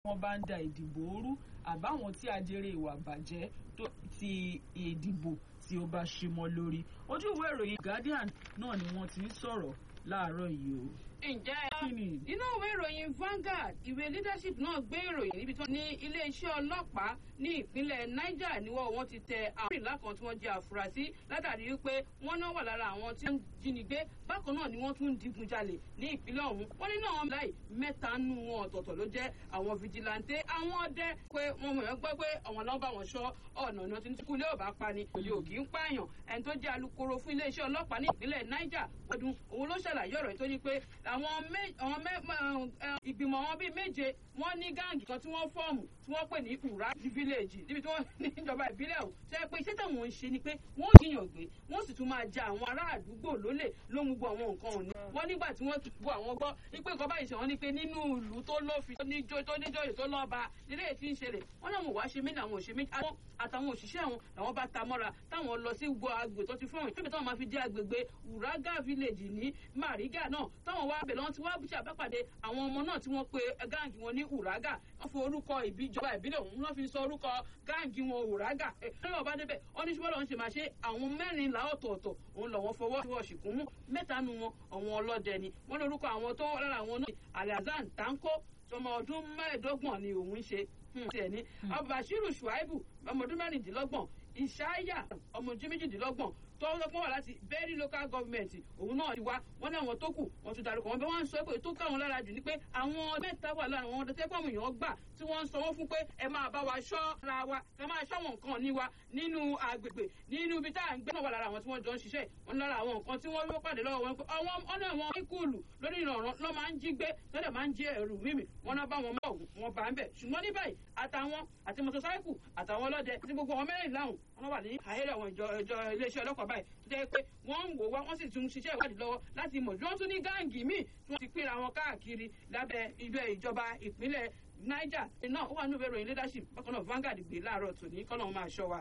wọ́n bá ń da ìdìbò rú àbáwọn tí ajere ìwà bàjẹ́ tó ti ìdìbò tí ó bá ṣe mọ́ lórí. Ojú ìwé ìròyìn Guardian náà ni wọ́n ti ń sọ̀rọ̀ láàárọ̀ yìí o. Ǹjẹ́ nínú ìwé ìròyìn Vanguard ìwé leadership náà gbé ìròyìn níbi tó ní iléeṣẹ́ ọlọ́pàá ní ìpínlẹ̀ Niger níwọ̀ wọ́n ti tẹ àwọn ìlà kan tí wọ́n jẹ́ àfúrásì látàrí wípé wọ́n náà wà lára àwọn tí wọ́n jínigbé bákan náà ni wọ́n tún ń digunjalè ní ìpínlẹ̀ ọ̀hún. Wọ́n ní náà láì mẹ́ta nù wọn ọ̀tọ̀ọ̀tọ̀ ló jẹ́ àwọn fìjìláńtè àwọn ọdẹ pé wọ́n mọ̀ ẹ́ gbọ́ pé àwọn náà bá wọn ṣọ́ ọ̀nà ìná tí ń tukú lé ọ̀bá pani òye òkì ń pààyàn. Ẹni tó jẹ́ alukoro fún iléeṣẹ́ ọlọ́pàá ní ìpínlẹ̀ Niger ọdún òun ló ṣàlàyé ọ̀rọ̀ tó ní pé àwọn ìgbìmọ̀ wọn bíi méje wọ́n ní gáàngì kan tí wọ́n fọ́ọ̀mù tí wọ́n pè ní Ura village níbi tí wọ́n ní ìjọba ìbílẹ̀ ọ̀hún tó yẹ pé iṣẹ́ táwọn ń ṣe ni pé wọ́n jiyàn gbé wọ́n sì tún máa ja àwọn ará àdúgbò lólè ló mú gbọ́ àwọn nǹkan òní. Wọ́n nígbà tí wọ́n tún gbọ́ àwọn gbọ́ wípé nǹkan báyìí ṣe wọ́n ní pé nínú ìlú tó lófin tó níjòyè tó lọ́ba nílé tí ń ṣẹlẹ̀ wọ́n náà mọ̀ wá ṣe méjì àwọn òṣèmí àtàwọn òṣìṣẹ́ àwọn làwọn bá ta mọ́ra táwọn lọ sí gbọ́ agbè tó ti fún àwọn ìpínlẹ̀ táwọn máa fi dé agbègbè Uraga village ní Mariga náà táwọn wá bẹ̀ lọ́wọ́ tí wọ́n ṣe àbápàdé àwọn ọmọ náà tí wọ́n pe gáàngì wọn ní Uraga wọ́n fi orúkọ ìjọba ìbílẹ̀ òun wọ́n fi sọ orúkọ gáàngì wọn Uraga lọ́wọ́ bá débẹ̀ wọ́n ní ṣùgbọ́n lọ́wọ́ ṣe máa ṣe àwọn mẹ́rìnlá ọ̀tọ̀ọ̀tọ̀ òun lọ́wọ́ fọwọ́ tí wọ́n ṣìkún mú mẹ́ta nu wọn àwọn ọlọ́dẹ ni wọ́n ní orúkọ àwọn tó lára àwọn náà Alhassan Tanko ọmọ ọdún 15 ni òun ń ṣe tiẹ̀ ní Bashiru Shuaibu ọmọ ọdún 16 Ishaya ọmọ ọdún 18 tó wà láti very local government òun náà ti wá wọn ní àwọn tó kù wọn tún darúkọ wọn bí wọn ń sọ pé tó káwọn lára jù ni pé àwọn mẹ́ta wà lára àwọn ọdẹ tẹ́pọ̀ àwọn èèyàn gbà tí wọ́n ń sanwó fún pé ẹ máa bá wa ṣọ́ ara wa ẹ máa ṣọ́ àwọn nǹkan ní wa nínú agbègbè nínú ibi tá à ń gbé náà wà lára àwọn tí wọ́n jọ ń ṣiṣẹ́ wọn lára àwọn nǹkan tí wọ́n rí pàdé lọ́wọ́ wọn pé ọ̀nà àwọn kíkúlù lórí ìrànràn lọ́ máa ń jí gbé lọ́dẹ̀ máa ń jí ẹrù mímì wọn náà bá wọn mọ́ wọn bá ń bẹ̀ ṣùgbọ́n ní báyìí àtàwọn àti mọ́tòsáìkù àtàwọn ọlọ́dẹ àti gbogbo àwọn mẹ́rìnlá wọn wà ní àhẹ́rẹ́ àwọn ìjọ iléeṣẹ́ ọlọ́pàá báyìí tó jẹ́ pé wọ́n ń wò wá wọ́n sì tún ṣiṣẹ́ ìwádìí lọ́wọ́ láti mọ̀ bí wọ́n tún ní gáàngì míì tí wọ́n ti pínra wọn káàkiri lábẹ́ ilé ìjọba ìpínlẹ̀ Niger náà ó wà nínú ìròyìn leadership bákan náà Vanguard gbé láàárọ̀ tòní kọ́nà máa ṣọ́ wa.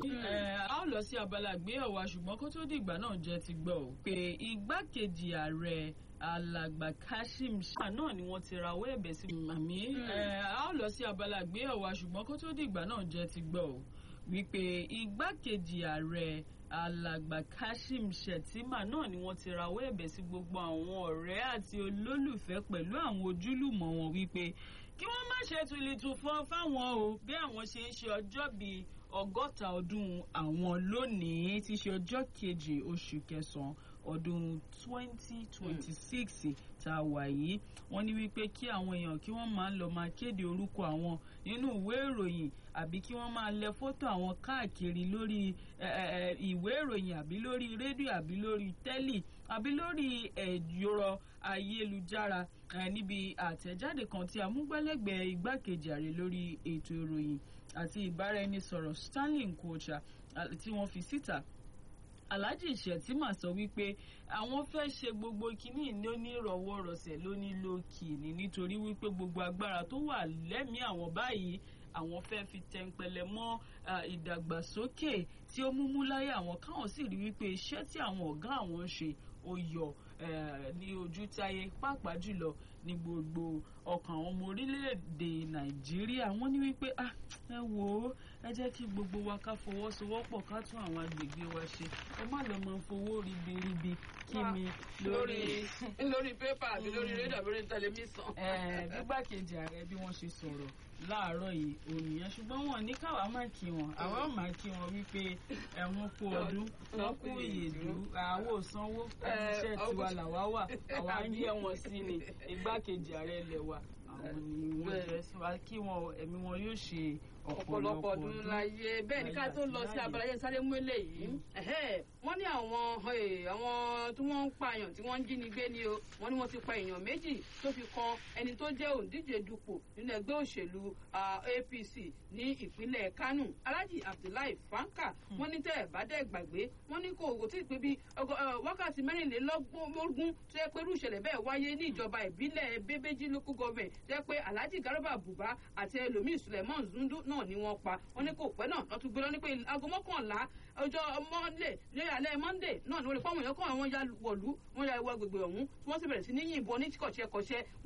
A ó lọ sí abala àgbéyẹ̀wò wa ṣùgbọ́n kó tó dìgbà náà jẹ́ ti gbọ́ ò pé igbákejì ààrẹ alàgbà Kashim Shettima náà ni wọ́n ti rawọ́ ẹ̀bẹ̀ sí màmí. A ó lọ sí abala àgbéyẹ̀wò wa ṣùgbọ́n kó tó dìgbà náà jẹ́ ti gbọ́ ò wípé igbákejì ààrẹ alàgbà Kashim Shettima náà ni wọ́n ti rawọ́ ẹ̀bẹ̀ sí gbogbo àwọn ọ̀rẹ́ àti olólùfẹ́ pẹ̀lú àwọn ojúlùmọ̀ wọn wípé kí wọ́n má ṣe tùlìtù fáwọn o bí àwọn ṣe ń ṣe ọjọ́ bíi 60 ọdún àwọn lónìí tí ṣe ọjọ́ keje oṣù kẹsàn-án ọdún 2026 tá a wà yìí. Wọ́n ní wípé kí àwọn èèyàn kí wọ́n máa lọ máa kéde orúkọ àwọn nínú ìwé ìròyìn àbí kí wọ́n máa lẹ fọ́tò àwọn káàkiri lórí ìwé ìròyìn àbí lórí rédíò àbí lórí tẹ́lì àbí lórí ẹ̀rọ ayélujára níbi àtẹ̀jáde kan tí amúgbálẹ́gbẹ̀ẹ́ igbákejì ààrẹ lórí ètò ìròyìn àti ìbáraẹnisọ̀rọ̀ Stanley Nkocha tí wọ́n fi síta. Alhaji Shettima sọ wípé àwọn fẹ́ ṣe gbogbo kínní lónírọ̀wọ́rọ̀sẹ̀ lónílòkì ní nítorí wípé gbogbo agbára tó wà lẹ́mìí àwọn báyìí àwọn fẹ́ fi tẹ̀ǹpẹ̀lẹ̀ mọ́ ìdàgbàsókè tí ó múmú láyé àwọn káwọn sì rí wípé iṣẹ́ tí àwọn ọ̀gá àwọn ń ṣe ó yọ ní ojú táyé pàápàá jùlọ ní gbogbo ọkàn àwọn ọmọ orílẹ̀-èdè Nàìjíríà. Wọ́n ní wípé ẹ wò ó ẹ jẹ́ kí gbogbo wa ká fọwọ́sowọ́pọ̀ ká tún àwọn agbègbè wa ṣe ẹ má lọ máa fowó ribiribi kí mi lórí pépà àbí lórí rédíò àbí lórí tẹlifíṣàn. Gbígbàkejì ààrẹ bí wọ́n ṣe sọ̀rọ̀ láàárọ̀ yìí ònìyàn ṣùgbọ́n wọn ní káwa máa kí wọn àwa máa kí wọn wípé ẹ̀wọ̀n kú ọdún wọn kú ìyèdú àwọn òsanwó iṣẹ́ tiwa làwa wà àwa ń yẹ wọn sí ni igbákejì ààrẹ ilẹ̀ wa àwọn ni wọ́n jẹ́ sí wa kí wọn ẹ̀mí wọn yóò ṣe ọ̀pọ̀lọpọ̀ ọdún láyé bẹ́ẹ̀ ní ká tó lọ sí abala yẹn sáré mú eléyìí wọ́n ní àwọn tí wọ́n ń pààyàn tí wọ́n ń jínigbé ni o wọ́n ní wọ́n ti pa èèyàn méjì tó fi kan ẹni tó jẹ́ òǹdíje dupò nínú ẹgbẹ́ òṣèlú APC ní ìpínlẹ̀ Kánò Alhaji Abdullahi Fanka wọ́n ní tẹ́ ẹ̀ bá dẹ̀ gbàgbé wọ́n ní kò tí ì pé bí wákàtí 24 tó yẹ pé irú ìṣẹ̀lẹ̀ bẹ́ẹ̀ wáyé ní ìjọba ìbílẹ̀ Bebeji local government tó yẹ pé Alhaji Garba Buba àti ẹlòmíì Suleiman Zundu náà ni wọ́n pa wọ́n ní kò pẹ́ náà lọ́tún gbé lọ ní pé aago 11 ọjọ́ Monday ní alẹ́ Monday náà ni wọ́n lè fọ́ọ̀mù yẹn kọ́ àwọn ya wọ̀lú wọ́n ya ìwọ agbègbè ọ̀hún tí wọ́n sì bẹ̀rẹ̀ sí ní yìnbọn ní kọ̀ṣẹ́kọ̀ṣẹ́